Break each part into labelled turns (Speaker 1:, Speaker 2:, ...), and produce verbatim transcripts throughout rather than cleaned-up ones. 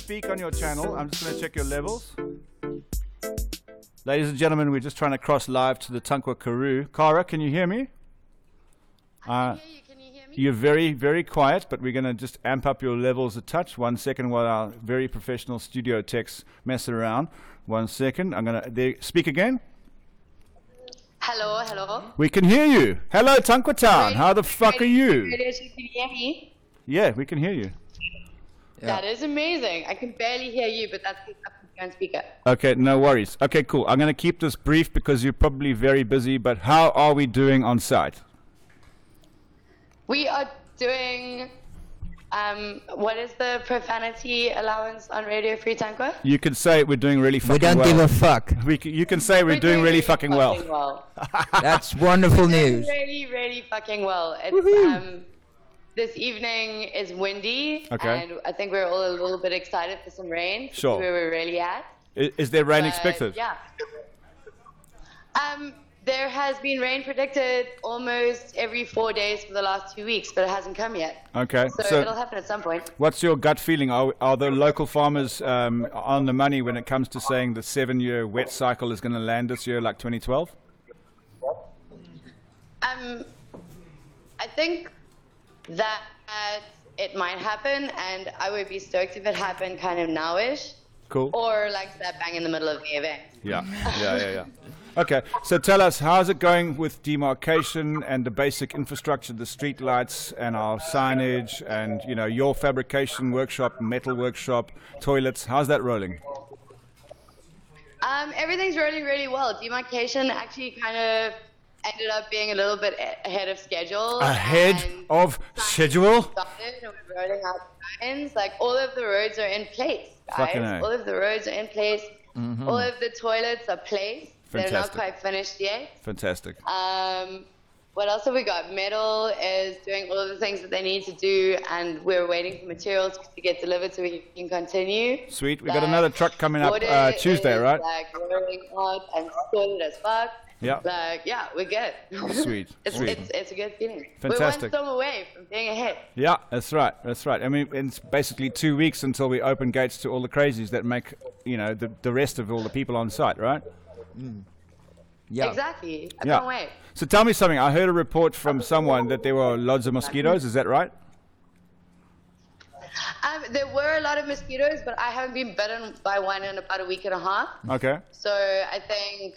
Speaker 1: speak on your channel. I'm just going to check your levels. Ladies and gentlemen, we're just trying to cross live to the Tankwa Karoo. Cara, can you hear me?
Speaker 2: I can hear you. Can you hear me?
Speaker 1: You're very, very quiet, but we're going to just amp up your levels a touch. One second while our very professional studio techs mess around. One second. I'm going to speak again.
Speaker 2: Hello, hello.
Speaker 1: We can hear you. Hello, Tankwa Town. How the fuck are you?
Speaker 2: Radio, can you hear me?
Speaker 1: Yeah, we can hear you.
Speaker 3: Yeah.
Speaker 2: That is amazing. I can barely hear you, but that's on speaker.
Speaker 1: Okay, no worries. Okay, cool. I'm going to keep this brief because you're probably very busy, but how are we doing on site?
Speaker 2: We are doing, um, what is the profanity allowance on Radio Free Tankwa?
Speaker 1: You could say we're doing really fucking
Speaker 3: We don't
Speaker 1: well.
Speaker 3: give a fuck.
Speaker 1: We c you can say we're,
Speaker 2: We're
Speaker 1: doing, really
Speaker 2: really
Speaker 1: fucking,
Speaker 2: fucking
Speaker 1: well.
Speaker 2: well.
Speaker 3: That's wonderful
Speaker 2: Doing
Speaker 3: news.
Speaker 2: really, really fucking well. It's, um, this evening is windy,
Speaker 1: Okay.
Speaker 2: and I think we're all a little bit excited for some rain. to
Speaker 1: Sure.
Speaker 2: see where we're really at.
Speaker 1: Is, is there rain
Speaker 2: But,
Speaker 1: expected?
Speaker 2: Yeah. Um, there has been rain predicted almost every four days for the last two weeks, but it hasn't come yet.
Speaker 1: Okay.
Speaker 2: So,
Speaker 1: So,
Speaker 2: it'll happen at some point.
Speaker 1: what's your gut feeling? Are, are the local farmers um, on the money when it comes to saying the seven-year wet cycle is going to land this year like twenty twelve?
Speaker 2: Um, I think that it might happen, and I would be stoked if it happened kind of nowish,
Speaker 1: Cool.
Speaker 2: or like slap bang in the middle of the event.
Speaker 1: Yeah, yeah, yeah, yeah. Okay, so tell us, how's it going with demarcation and the basic infrastructure, the street lights and our signage and, you know, your fabrication workshop, metal workshop, toilets, how's that rolling?
Speaker 2: Um, everything's rolling really well. Demarcation actually kind of ended up being a little bit a- ahead of schedule.
Speaker 1: Ahead
Speaker 2: and
Speaker 1: of schedule?
Speaker 2: started and we're rolling out signs. Like, all of the roads are in place, guys.
Speaker 1: Fucking A.
Speaker 2: All of the roads are in place.
Speaker 1: Mm-hmm.
Speaker 2: All of the toilets are placed. They're not
Speaker 1: Fantastic.
Speaker 2: quite finished yet.
Speaker 1: Fantastic.
Speaker 2: Um, what else have we got? Metal is doing all of the things that they need to do, and we're waiting for materials to get delivered so we can continue.
Speaker 1: Sweet. We got
Speaker 2: Like,
Speaker 1: another truck coming up
Speaker 2: water
Speaker 1: uh, Tuesday,
Speaker 2: is,
Speaker 1: right?
Speaker 2: Like, rolling out and sorted as fuck.
Speaker 1: Yeah.
Speaker 2: Like, yeah, we're good.
Speaker 1: Sweet,
Speaker 2: it's,
Speaker 1: sweet.
Speaker 2: It's, it's a good feeling.
Speaker 1: Fantastic.
Speaker 2: We're one storm away from being ahead.
Speaker 1: Yeah, that's right. That's right. I mean, it's basically two weeks until we open gates to all the crazies that make, you know, the, the rest of all the people on site, right?
Speaker 3: Yeah.
Speaker 2: Exactly. I
Speaker 1: Yeah.
Speaker 2: can't wait.
Speaker 1: So tell me something. I heard a report from someone that there were loads of mosquitoes. Is that right?
Speaker 2: Um, there were a lot of mosquitoes, but I haven't been bitten by one in about a week and a half.
Speaker 1: Okay.
Speaker 2: So I think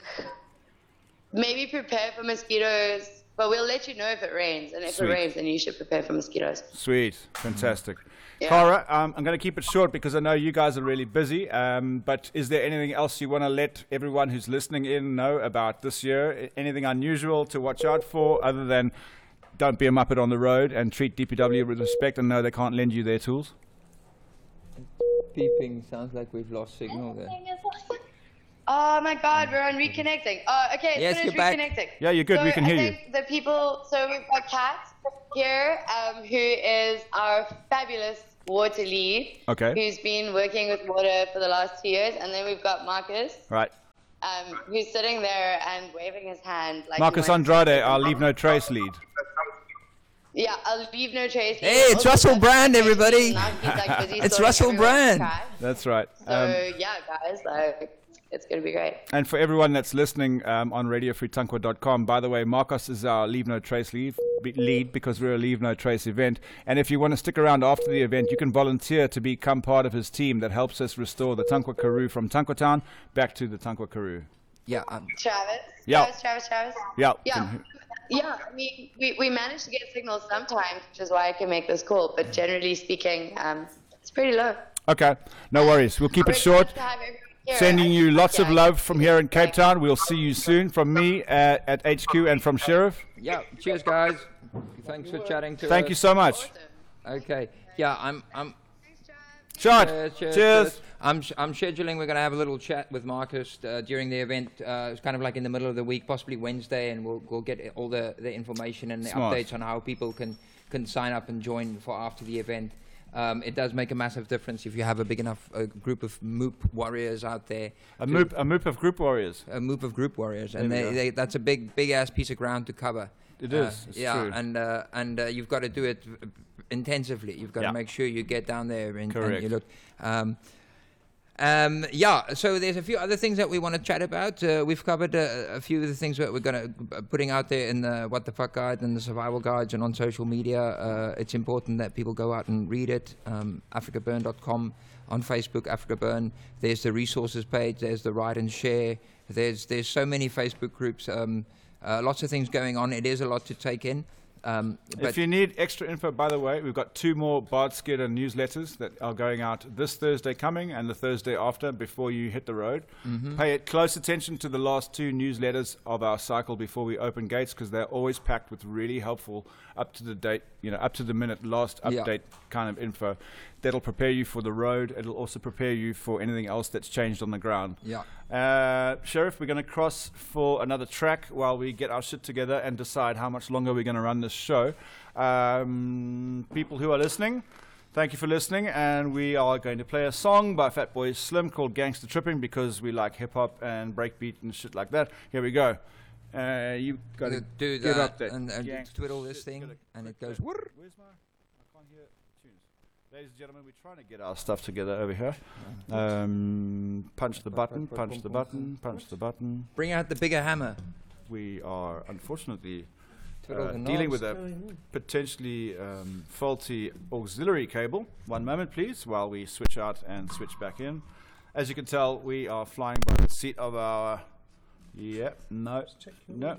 Speaker 2: maybe prepare for mosquitoes, but we'll let you know if it rains. And if
Speaker 1: Sweet.
Speaker 2: it rains, then you should prepare for mosquitoes.
Speaker 1: Sweet. Fantastic.
Speaker 2: Yeah.
Speaker 1: Cara, um, I'm going to keep it short because I know you guys are really busy. Um, but is there anything else you want to let everyone who's listening in know about this year? A- Anything unusual to watch out for other than don't be a muppet on the road and treat D P W with respect and know they can't lend you their tools?
Speaker 3: Beeping sounds like we've lost signal there.
Speaker 2: Oh my God, we're on reconnecting. Oh, okay,
Speaker 3: Yes,
Speaker 2: finished
Speaker 3: you're back.
Speaker 2: reconnecting.
Speaker 1: Yeah, you're good.
Speaker 2: So
Speaker 1: We can
Speaker 2: I
Speaker 1: hear you.
Speaker 2: think the people, so we've got Kat here, um, who is our fabulous water lead.
Speaker 1: Okay.
Speaker 2: Who's been working with water for the last two years, and then we've got Marcus,
Speaker 1: Right.
Speaker 2: um, who's sitting there and waving his hand like. he
Speaker 1: Marcus
Speaker 2: wants-
Speaker 1: Andrade, our Leave No Trace lead.
Speaker 2: Yeah, I'll leave no trace.
Speaker 3: Hey, it's Russell Brand, everybody.
Speaker 2: Now he's, like, busy
Speaker 3: It's
Speaker 2: sorting
Speaker 3: Russell
Speaker 2: everyone's
Speaker 3: Brand.
Speaker 2: trash.
Speaker 1: That's right.
Speaker 2: So
Speaker 1: Um,
Speaker 2: yeah, guys, like, it's gonna be great.
Speaker 1: And for everyone that's listening um, on radio free tankwa dot com, by the way, Marcos is our Leave No Trace lead, be- lead because we're a Leave No Trace event. And if you want to stick around after the event, you can volunteer to become part of his team that helps us restore the Tankwa Karoo from Tankwa Town back to the Tankwa Karoo.
Speaker 3: Yeah. Um,
Speaker 2: Travis.
Speaker 1: Yeah.
Speaker 2: Travis, Travis, Travis.
Speaker 1: Yeah.
Speaker 2: Yeah.
Speaker 1: Can-
Speaker 2: Yeah, I mean, we, we managed to get signals sometimes, which is why I can make this call. But generally speaking, um, it's pretty low.
Speaker 1: Okay, no worries. We'll keep it
Speaker 2: We're
Speaker 1: short.
Speaker 2: glad to have everyone here.
Speaker 1: Sending
Speaker 2: I-
Speaker 1: you lots of
Speaker 2: yeah,
Speaker 1: love from here in Cape
Speaker 2: like-
Speaker 1: Town. We'll see you soon. From me uh, at H Q and from Sheriff.
Speaker 3: yeah. Cheers, guys. Thanks for chatting to
Speaker 1: Thank
Speaker 3: us.
Speaker 1: you so much.
Speaker 2: Awesome.
Speaker 3: Okay. Yeah. I'm. I'm.
Speaker 1: Shot.
Speaker 3: Cheers, cheers,
Speaker 1: Cheers.
Speaker 3: cheers. I'm, sh- I'm scheduling, we're going to have a little chat with Marcus uh, during the event. Uh, it's kind of like in the middle of the week, possibly Wednesday, and we'll, we'll get all the, the information and the
Speaker 1: Smart.
Speaker 3: updates on how people can, can sign up and join for after the event. Um, it does make a massive difference if you have a big enough uh, group of Moop warriors out there.
Speaker 1: A
Speaker 3: to-
Speaker 1: moop, a moop of group warriors.
Speaker 3: a Moop of group warriors, and
Speaker 1: There we
Speaker 3: they,
Speaker 1: go.
Speaker 3: they, that's a big, big ass piece of ground to cover.
Speaker 1: It
Speaker 3: Uh,
Speaker 1: is, it's
Speaker 3: yeah,
Speaker 1: true.
Speaker 3: and uh, and uh, you've got to do it v- intensively. You've got to
Speaker 1: Yeah.
Speaker 3: make sure you get down there and, and
Speaker 1: Correct.
Speaker 3: you look. Um, um, yeah, so there's a few other things that we want to chat about. Uh, we've covered uh, a few of the things that we're going to putting out there in the What the Fuck Guide and the Survival Guides and on social media. Uh, it's important that people go out and read it. Um, africa burn dot com on Facebook, Africa Burn. There's the resources page. There's the Write and Share. There's there's so many Facebook groups. Um, uh, lots of things going on. It is a lot to take in. Um,
Speaker 1: If you need extra info, by the way, we've got two more Bard Skidder newsletters that are going out this Thursday coming and the Thursday after before you hit the road.
Speaker 3: Mm-hmm.
Speaker 1: Pay close attention to the last two newsletters of our cycle before we open gates, because they're always packed with really helpful, up to the date, you know, up to the minute, last
Speaker 3: Yeah.
Speaker 1: update kind of info. That'll prepare you for the road. It'll also prepare you for anything else that's changed on the ground.
Speaker 3: yeah.
Speaker 1: Uh, Sheriff, we're going to cross for another track while we get our shit together and decide how much longer we're going to run this show. Um, people who are listening, thank you for listening, and we are going to play a song by Fatboy Slim called Gangsta Tripping, because we like hip-hop and breakbeat and shit like that. Here we go. Uh, you got to
Speaker 3: do
Speaker 1: get
Speaker 3: that
Speaker 1: up there.
Speaker 3: and, and
Speaker 1: Gangsta
Speaker 3: twiddle this
Speaker 1: shit.
Speaker 3: thing,
Speaker 1: Gotta-
Speaker 3: and it
Speaker 1: Where's
Speaker 3: goes. Whirr.
Speaker 1: Where's my... I can't hear tunes. Ladies and gentlemen, we're trying to get our stuff together over here. Um, punch the button, punch the button, punch the button.
Speaker 3: Bring out the bigger hammer.
Speaker 1: We are unfortunately
Speaker 3: Twiddle
Speaker 1: uh,
Speaker 3: the
Speaker 1: dealing
Speaker 3: knobs.
Speaker 1: with a potentially um, faulty auxiliary cable. One moment, please, while we switch out and switch back in. As you can tell, we are flying by the seat of our... Yeah, no, no.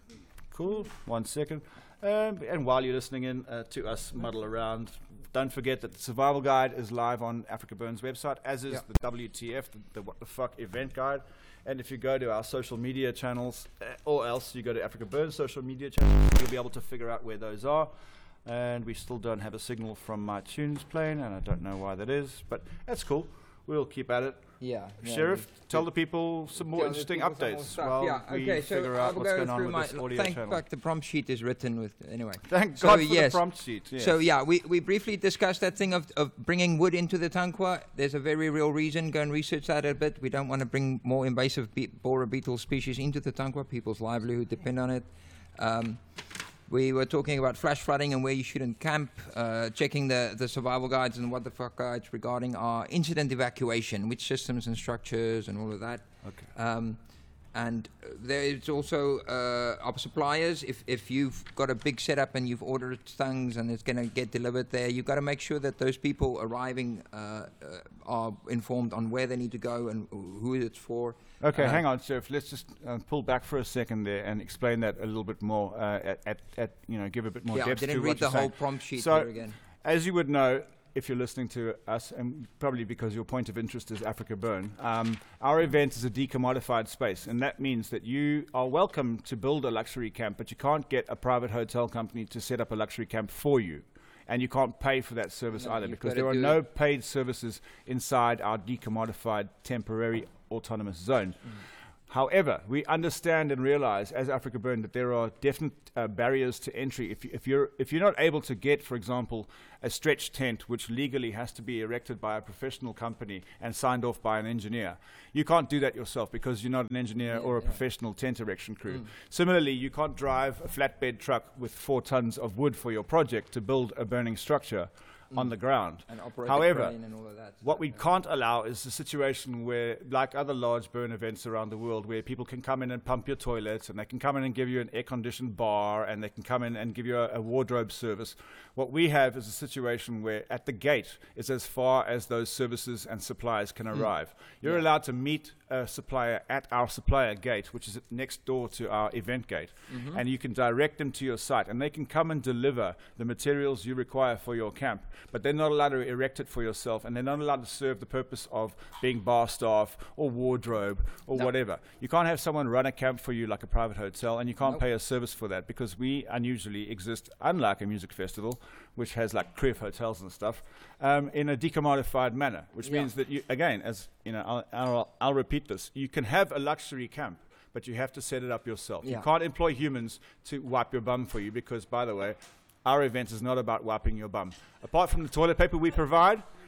Speaker 1: Cool, one second. Um, and while you're listening in uh, to us muddle around, don't forget that the Survival Guide is live on Africa Burn's website, as is
Speaker 3: Yeah.
Speaker 1: the W T F, the, the What the Fuck event guide. And if you go to our social media channels, uh, or else you go to Africa Burn's social media channels, you'll be able to figure out where those are. And we still don't have a signal from my tunes playing, and I don't know why that is, but that's cool. We'll keep at it.
Speaker 3: Yeah. yeah,
Speaker 1: Sheriff,
Speaker 3: we-
Speaker 1: tell the people some more
Speaker 3: Tell the
Speaker 1: interesting
Speaker 3: people some more
Speaker 1: updates
Speaker 3: stuff.
Speaker 1: while
Speaker 3: yeah,
Speaker 1: we
Speaker 3: okay, so
Speaker 1: figure
Speaker 3: I'll
Speaker 1: out what's
Speaker 3: go
Speaker 1: going on
Speaker 3: through
Speaker 1: with
Speaker 3: my
Speaker 1: this audio
Speaker 3: thank
Speaker 1: channel.
Speaker 3: fuck the prompt sheet is written with anyway.
Speaker 1: Thank
Speaker 3: So,
Speaker 1: God for
Speaker 3: yes.
Speaker 1: the prompt sheet. Yes.
Speaker 3: So yeah, we, we briefly discussed that thing of, of bringing wood into the Tankwa. There's a very real reason. Go and research that a bit. We don't want to bring more invasive be- borer beetle species into the Tankwa. People's livelihood depend on it. Um, we were talking about flash flooding and where you shouldn't camp. Uh, checking the, the survival guides and what the fuck guides regarding our incident evacuation, which systems and structures and all of that.
Speaker 1: Okay.
Speaker 3: Um, and uh, there is also uh, our suppliers. If if you've got a big setup and you've ordered things and it's going to get delivered there, you've got to make sure that those people arriving uh, uh, are informed on where they need to go and who it's for.
Speaker 1: Okay,
Speaker 3: Uh,
Speaker 1: hang on, Sheriff. Let's just uh, pull back for a second there and explain that a little bit more. Uh, at, at, at you know, give a bit more
Speaker 3: Yeah, I
Speaker 1: depth
Speaker 3: didn't
Speaker 1: to
Speaker 3: read
Speaker 1: what
Speaker 3: the
Speaker 1: you're
Speaker 3: whole
Speaker 1: saying.
Speaker 3: prompt sheet
Speaker 1: So,
Speaker 3: here again.
Speaker 1: as you would know, if you're listening to us, and probably because your point of interest is Africa Burn, um, our event is a decommodified space, and that means that you are welcome to build a luxury camp, but you can't get a private hotel company to set up a luxury camp for you. And you can't pay for that service
Speaker 3: No,
Speaker 1: either,
Speaker 3: you've
Speaker 1: because
Speaker 3: gotta
Speaker 1: there are
Speaker 3: do
Speaker 1: no
Speaker 3: it.
Speaker 1: paid services inside our decommodified temporary autonomous zone.
Speaker 3: Mm.
Speaker 1: However, we understand and realize as Africa Burn that there are definite uh, barriers to entry. If, you, if, you're, if you're not able to get, for example, a stretch tent, which legally has to be erected by a professional company and signed off by an engineer, you can't do that yourself because you're not an engineer
Speaker 3: Yeah,
Speaker 1: or a
Speaker 3: yeah.
Speaker 1: professional tent erection crew.
Speaker 3: Mm.
Speaker 1: Similarly, you can't drive a flatbed truck with four tons of wood for your project to build a burning structure on
Speaker 3: Mm.
Speaker 1: the ground.
Speaker 3: And operate
Speaker 1: However,
Speaker 3: the crane and all of that.
Speaker 1: What we can't allow is a situation where, like other large burn events around the world, where people can come in and pump your toilets, and they can come in and give you an air-conditioned bar, and they can come in and give you a, a wardrobe service. What we have is a situation where at the gate is as far as those services and supplies can
Speaker 3: Mm.
Speaker 1: arrive. You're
Speaker 3: Yeah.
Speaker 1: allowed to meet a supplier at our supplier gate, which is next door to our event gate,
Speaker 3: Mhm.
Speaker 1: and you can direct them to your site, and they can come and deliver the materials you require for your camp, but they're not allowed to erect it for yourself, and they're not allowed to serve the purpose of being bar staff or wardrobe or
Speaker 3: No.
Speaker 1: whatever. You can't have someone run a camp for you like a private hotel, and you can't
Speaker 3: Nope.
Speaker 1: pay a service for that, because we unusually exist, unlike a music festival, which has like Creve hotels and stuff, um, in a decommodified manner, which
Speaker 3: Yeah.
Speaker 1: means that you, again, as you know, I'll, I'll, I'll repeat this, you can have a luxury camp, but you have to set it up yourself.
Speaker 3: Yeah.
Speaker 1: You can't employ humans to wipe your bum for you, because, by the way, our event is not about wiping your bum. Apart from the toilet paper we provide,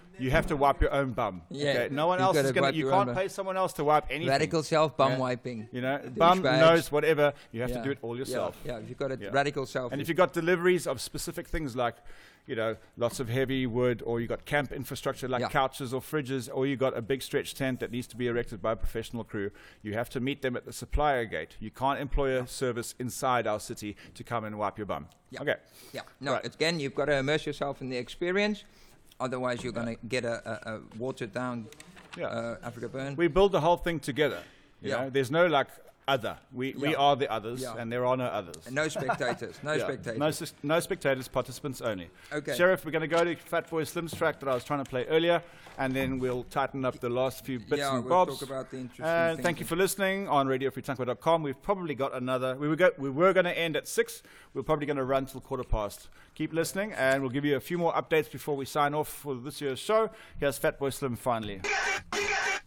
Speaker 1: you have to wipe your own bum.
Speaker 3: Yeah.
Speaker 1: Okay? No one
Speaker 3: You've
Speaker 1: else
Speaker 3: gotta
Speaker 1: is going
Speaker 3: wipe
Speaker 1: to, you
Speaker 3: your own
Speaker 1: can't
Speaker 3: bum.
Speaker 1: pay someone else to wipe anything.
Speaker 3: Radical self bum
Speaker 1: Yeah.
Speaker 3: wiping.
Speaker 1: You know, bum,
Speaker 3: Douchebags.
Speaker 1: nose, whatever, you have
Speaker 3: Yeah.
Speaker 1: to do it all yourself.
Speaker 3: Yeah, yeah. If you've got a
Speaker 1: Yeah.
Speaker 3: radical self.
Speaker 1: And if you've got deliveries of specific things like, you know, lots of heavy wood, or you've got camp infrastructure like
Speaker 3: Yeah.
Speaker 1: couches or fridges, or you've got a big stretch tent that needs to be erected by a professional crew, you have to meet them at the supplier gate. You can't employ a service inside our city to come and wipe your bum.
Speaker 3: Yeah.
Speaker 1: Okay.
Speaker 3: Yeah, no,
Speaker 1: Right.
Speaker 3: again, you've got to immerse yourself in the experience. Otherwise, you're going to get a, a, a watered down
Speaker 1: Yeah.
Speaker 3: uh, Africa burn.
Speaker 1: We build the whole thing together. You
Speaker 3: Yeah.
Speaker 1: know, there's no like other. We we
Speaker 3: Yeah.
Speaker 1: are the others,
Speaker 3: Yeah.
Speaker 1: and there are no others.
Speaker 3: no spectators. No
Speaker 1: Yeah.
Speaker 3: spectators.
Speaker 1: No, sis- no spectators, participants only.
Speaker 3: Okay.
Speaker 1: Sheriff, we're going to go to Fatboy Slim's track that I was trying to play earlier, and then we'll tighten up the last few bits
Speaker 3: yeah,
Speaker 1: and
Speaker 3: we'll
Speaker 1: bobs.
Speaker 3: talk about the interesting
Speaker 1: And
Speaker 3: things.
Speaker 1: thank you for listening on radio free tankwa dot com. We've probably got another. We were go, we were going to end at six. We're probably going to run till quarter past. Keep listening, and we'll give you a few more updates before we sign off for this year's show. Here's Fatboy Slim finally.